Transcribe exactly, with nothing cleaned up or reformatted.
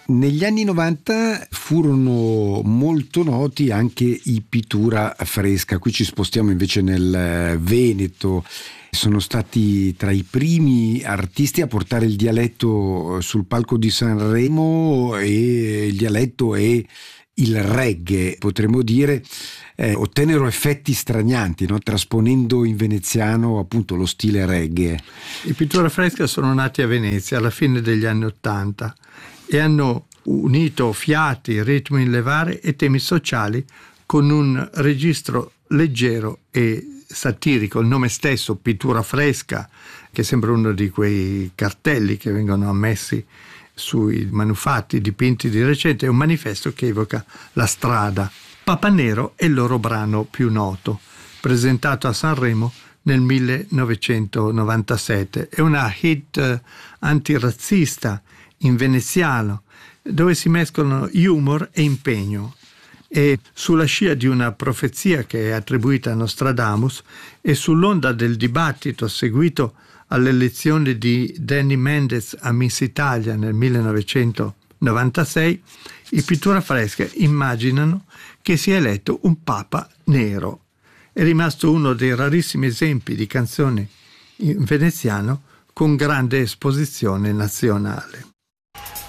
Negli anni novanta furono molto noti anche i Pittura Fresca. Qui ci spostiamo invece nel Veneto. Sono stati tra i primi artisti a portare il dialetto sul palco di Sanremo, e il dialetto e il reggae, potremmo dire, eh, ottennero effetti stranianti, no? Trasponendo in veneziano appunto lo stile reggae. I Pittura Fresca sono nati a Venezia alla fine degli anni Ottanta e hanno unito fiati, ritmi in levare e temi sociali con un registro leggero e satirico. Il nome stesso, Pittura Fresca, che sembra uno di quei cartelli che vengono ammessi sui manufatti dipinti di recente, è un manifesto che evoca la strada. Papa Nero è il loro brano più noto, presentato a Sanremo nel millenovecentonovantasette. È una hit antirazzista in veneziano, dove si mescolano humor e impegno. E sulla scia di una profezia che è attribuita a Nostradamus e sull'onda del dibattito seguito all'elezione di Danny Mendez a Miss Italia nel millenovecentonovantasei, i Pittura Fresca immaginano che sia eletto un papa nero. È rimasto uno dei rarissimi esempi di canzoni in veneziano con grande esposizione nazionale.